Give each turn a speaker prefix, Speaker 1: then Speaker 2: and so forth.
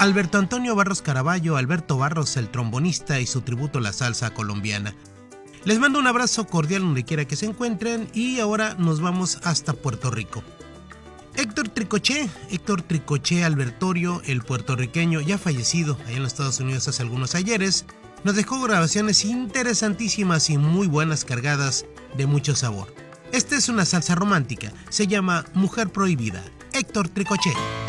Speaker 1: Alberto Antonio Barros Caraballo, Alberto Barros, el trombonista, y su tributo a la salsa colombiana. Les mando un abrazo cordial donde quiera que se encuentren y ahora nos vamos hasta Puerto Rico. Héctor Tricoché Albertorio, el puertorriqueño ya fallecido allá en los Estados Unidos hace algunos ayeres, nos dejó grabaciones interesantísimas y muy buenas, cargadas de mucho sabor. Esta es una salsa romántica, se llama Mujer Prohibida. Héctor Tricoché.